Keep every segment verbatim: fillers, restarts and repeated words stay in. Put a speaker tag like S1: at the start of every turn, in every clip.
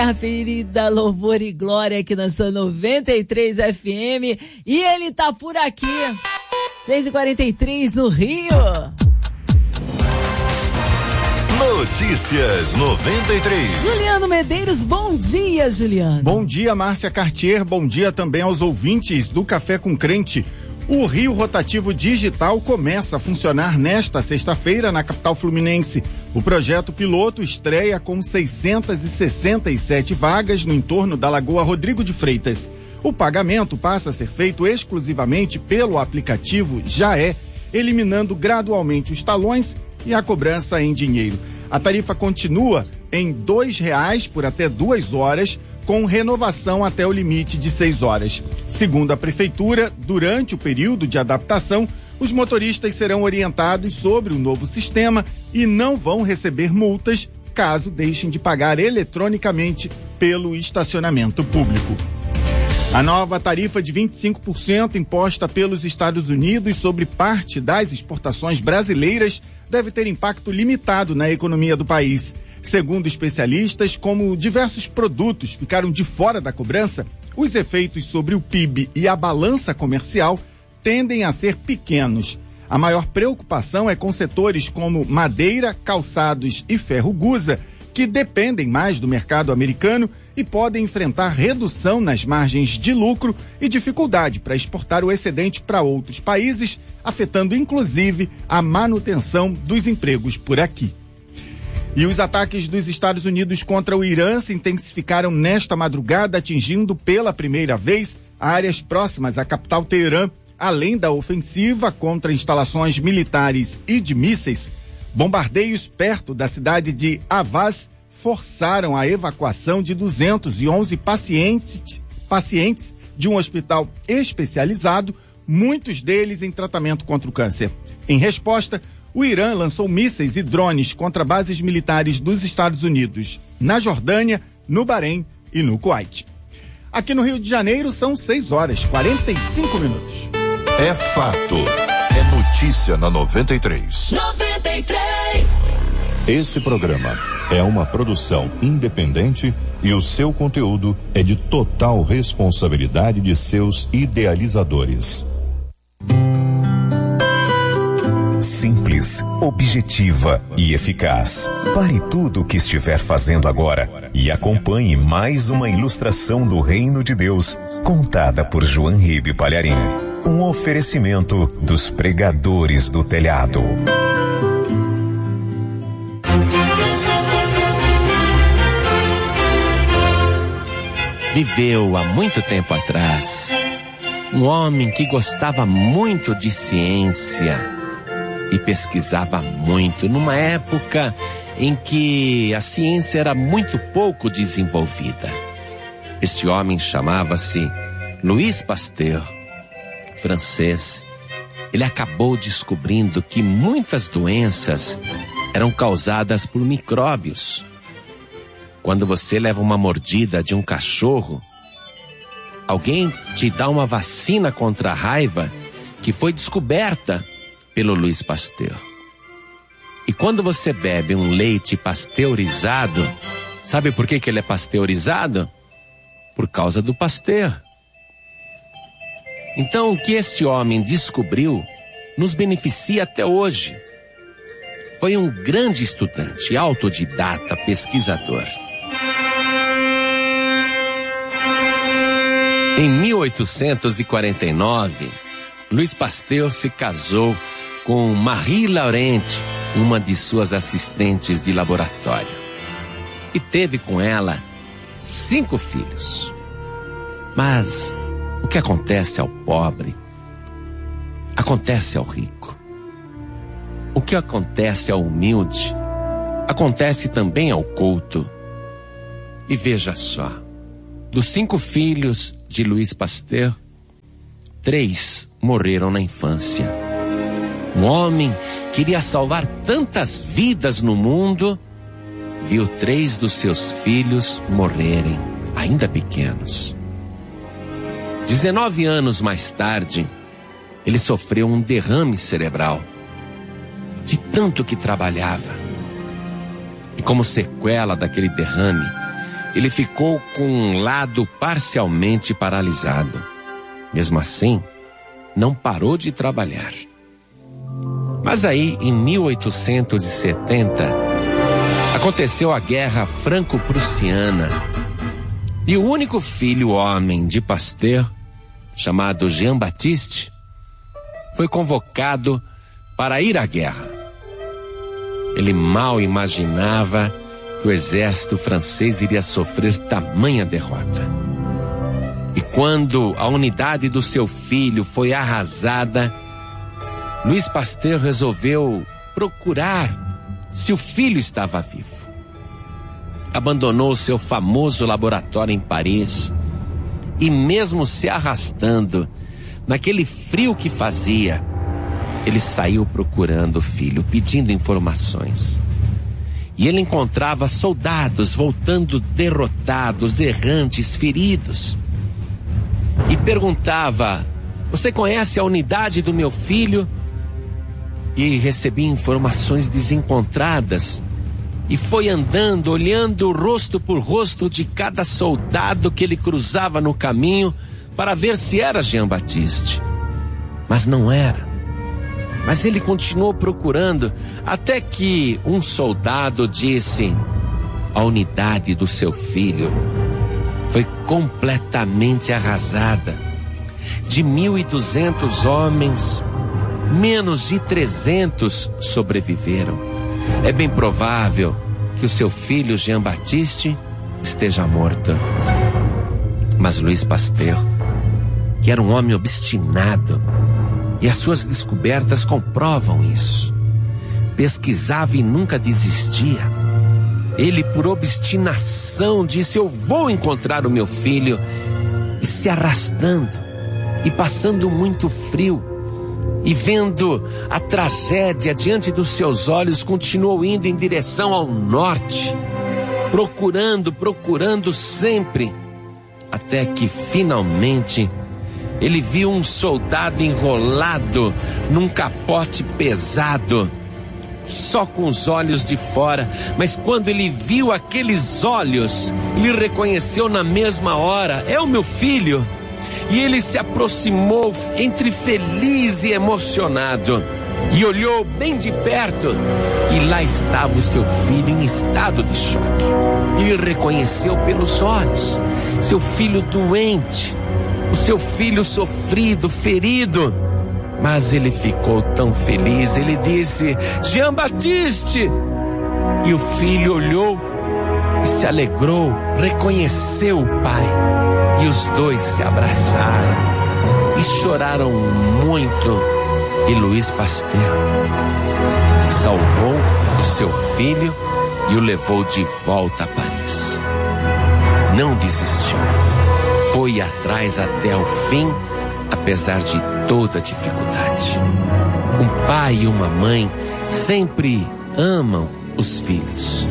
S1: Ferida, louvor e glória aqui na sua noventa e três F M. E ele tá por aqui. seis e quarenta e três no Rio.
S2: Notícias noventa e três.
S1: Juliano Medeiros, bom dia, Juliano.
S3: Bom dia, Márcia Cartier. Bom dia também aos ouvintes do Café com Crente. O Rio Rotativo Digital começa a funcionar nesta sexta-feira na capital fluminense. O projeto piloto estreia com seiscentas e sessenta e sete vagas no entorno da Lagoa Rodrigo de Freitas. O pagamento passa a ser feito exclusivamente pelo aplicativo Já É, eliminando gradualmente os talões e a cobrança em dinheiro. A tarifa continua em dois reais por até duas horas, com renovação até o limite de seis horas. Segundo a prefeitura, durante o período de adaptação, os motoristas serão orientados sobre o novo sistema e não vão receber multas caso deixem de pagar eletronicamente pelo estacionamento público. A nova tarifa de vinte e cinco por cento imposta pelos Estados Unidos sobre parte das exportações brasileiras deve ter impacto limitado na economia do país. Segundo especialistas, como diversos produtos ficaram de fora da cobrança, os efeitos sobre o P I B e a balança comercial tendem a ser pequenos. A maior preocupação é com setores como madeira, calçados e ferro-gusa, que dependem mais do mercado americano e podem enfrentar redução nas margens de lucro e dificuldade para exportar o excedente para outros países, afetando inclusive a manutenção dos empregos por aqui. E os ataques dos Estados Unidos contra o Irã se intensificaram nesta madrugada, atingindo pela primeira vez áreas próximas à capital Teherã, além da ofensiva contra instalações militares e de mísseis. Bombardeios perto da cidade de Avaz forçaram a evacuação de duzentos e onze pacientes, pacientes de um hospital especializado, muitos deles em tratamento contra o câncer. Em resposta, o Irã lançou mísseis e drones contra bases militares dos Estados Unidos, na Jordânia, no Bahrein e no Kuwait. Aqui no Rio de Janeiro são seis horas, quarenta e cinco minutos.
S2: É fato. É notícia na noventa e três.
S4: noventa e três.
S2: Esse programa é uma produção independente e o seu conteúdo é de total responsabilidade de seus idealizadores.
S5: Simples, objetiva e eficaz. Pare tudo o que estiver fazendo agora e acompanhe mais uma ilustração do Reino de Deus, contada por João Ribe Palharim. Um oferecimento dos pregadores do telhado.
S6: Viveu há muito tempo atrás um homem que gostava muito de ciência e pesquisava muito, numa época em que a ciência era muito pouco desenvolvida. Esse homem chamava-se Louis Pasteur, francês. Ele acabou descobrindo que muitas doenças eram causadas por micróbios. Quando você leva uma mordida de um cachorro, alguém te dá uma vacina contra a raiva que foi descoberta pelo Louis Pasteur. E quando você bebe um leite pasteurizado, sabe por que que ele é pasteurizado? Por causa do Pasteur. Então, o que esse homem descobriu nos beneficia até hoje. Foi um grande estudante, autodidata, pesquisador. Em mil oitocentos e quarenta e nove, Louis Pasteur se casou com Marie Laurent, uma de suas assistentes de laboratório, e teve com ela cinco filhos. Mas o que acontece ao pobre, acontece ao rico. O que acontece ao humilde, acontece também ao culto. E veja só, dos cinco filhos de Louis Pasteur, três morreram na infância. Um homem queria salvar tantas vidas no mundo, viu três dos seus filhos morrerem, ainda pequenos. Dezenove anos mais tarde, ele sofreu um derrame cerebral, de tanto que trabalhava. E como sequela daquele derrame, ele ficou com um lado parcialmente paralisado. Mesmo assim, não parou de trabalhar. Mas aí, em mil oitocentos e setenta, aconteceu a Guerra Franco-Prussiana. E o único filho homem de Pasteur, chamado Jean-Baptiste, foi convocado para ir à guerra. Ele mal imaginava que o exército francês iria sofrer tamanha derrota. E quando a unidade do seu filho foi arrasada, Louis Pasteur resolveu procurar se o filho estava vivo. Abandonou seu famoso laboratório em Paris e, mesmo se arrastando naquele frio que fazia, ele saiu procurando o filho, pedindo informações. E ele encontrava soldados voltando derrotados, errantes, feridos. E perguntava: você conhece a unidade do meu filho? E recebia informações desencontradas. E foi andando, olhando rosto por rosto de cada soldado que ele cruzava no caminho para ver se era Jean-Baptiste. Mas não era. Mas ele continuou procurando até que um soldado disse: a unidade do seu filho foi completamente arrasada. De mil e duzentos homens, menos de trezentos sobreviveram. É bem provável que o seu filho Jean-Baptiste esteja morto. Mas Louis Pasteur, que era um homem obstinado, e as suas descobertas comprovam isso, pesquisava e nunca desistia. Ele, por obstinação, disse: eu vou encontrar o meu filho. E se arrastando e passando muito frio e vendo a tragédia diante dos seus olhos, continuou indo em direção ao norte, procurando, procurando sempre, até que finalmente ele viu um soldado enrolado num capote pesado, só com os olhos de fora. Mas quando ele viu aqueles olhos, ele reconheceu na mesma hora: é o meu filho. E ele se aproximou entre feliz e emocionado e olhou bem de perto, e lá estava o seu filho em estado de choque. Ele reconheceu pelos olhos seu filho doente, o seu filho sofrido, ferido. Mas ele ficou tão feliz, ele disse: Jean-Baptiste! E o filho olhou e se alegrou, reconheceu o pai. E os dois se abraçaram e choraram muito. E Louis Pasteur salvou o seu filho e o levou de volta a Paris. Não desistiu, foi atrás até o fim, apesar de toda a dificuldade. Um pai e uma mãe sempre amam os filhos.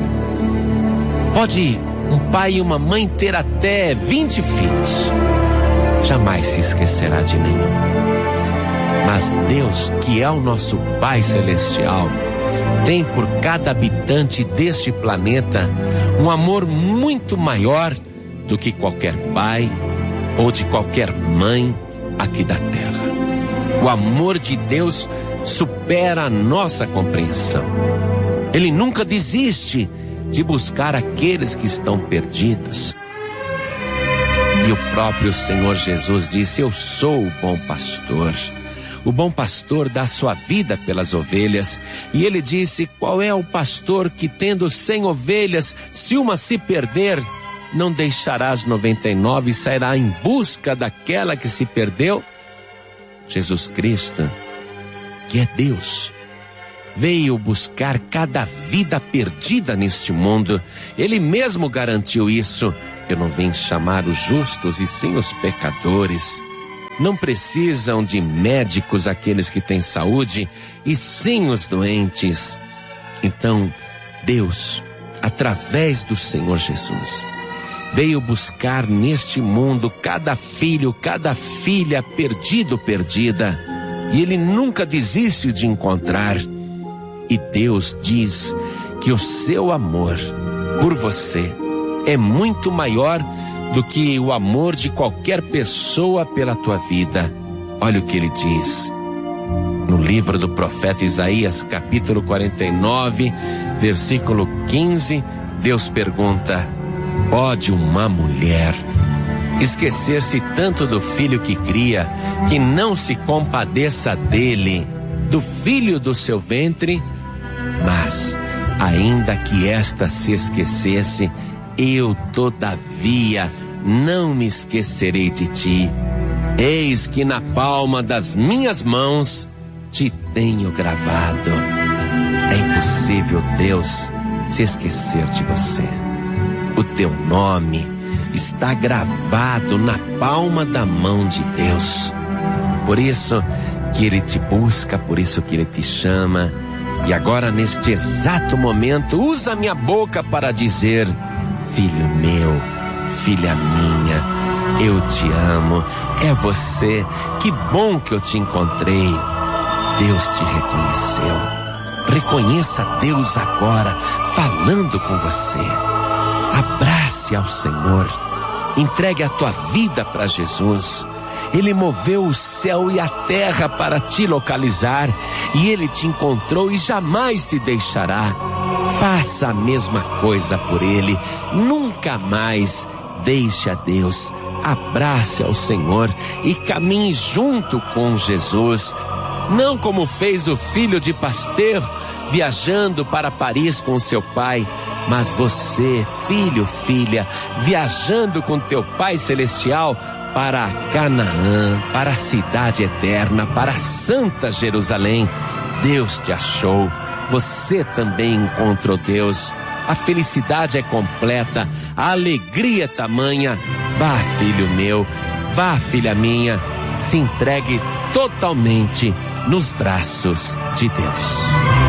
S6: Pode um pai e uma mãe ter até vinte filhos, jamais se esquecerá de nenhum. Mas Deus, que é o nosso Pai Celestial, tem por cada habitante deste planeta um amor muito maior do que qualquer pai ou de qualquer mãe aqui da terra. O amor de Deus supera a nossa compreensão. Ele nunca desiste de buscar aqueles que estão perdidos. E o próprio Senhor Jesus disse: eu sou o bom pastor. O bom pastor dá sua vida pelas ovelhas. E ele disse: qual é o pastor que, tendo cem ovelhas, se uma se perder, não deixará as noventa e nove e sairá em busca daquela que se perdeu? Jesus Cristo, que é Deus, veio buscar cada vida perdida neste mundo. Ele mesmo garantiu isso: eu não vim chamar os justos e sim os pecadores. Não precisam de médicos aqueles que têm saúde, e sim os doentes. Então, Deus, através do Senhor Jesus, veio buscar neste mundo cada filho, cada filha perdido, perdida, e Ele nunca desiste de encontrar. E Deus diz que o seu amor por você é muito maior do que o amor de qualquer pessoa pela tua vida. Olha o que ele diz no livro do profeta Isaías, capítulo quarenta e nove, versículo quinze. Deus pergunta: pode uma mulher esquecer-se tanto do filho que cria, que não se compadeça dele, do filho do seu ventre? Mas, ainda que esta se esquecesse, eu todavia não me esquecerei de ti. Eis que na palma das minhas mãos te tenho gravado. É impossível Deus se esquecer de você. O teu nome está gravado na palma da mão de Deus. Por isso que Ele te busca, por isso que Ele te chama. E agora, neste exato momento, usa minha boca para dizer: filho meu, filha minha, eu te amo, é você, que bom que eu te encontrei. Deus te reconheceu. Reconheça Deus agora, falando com você. Abrace ao Senhor, entregue a tua vida para Jesus. Ele moveu o céu e a terra para te localizar, e Ele te encontrou e jamais te deixará. Faça a mesma coisa por Ele. Nunca mais deixe a Deus. Abrace ao Senhor e caminhe junto com Jesus. Não como fez o filho de Pasteur, viajando para Paris com seu pai, mas você, filho, filha, viajando com teu Pai Celestial para Canaã, para a cidade eterna, para a Santa Jerusalém. Deus te achou, você também encontrou Deus. A felicidade é completa, a alegria é tamanha. Vá, filho meu, vá, filha minha, se entregue totalmente nos braços de Deus.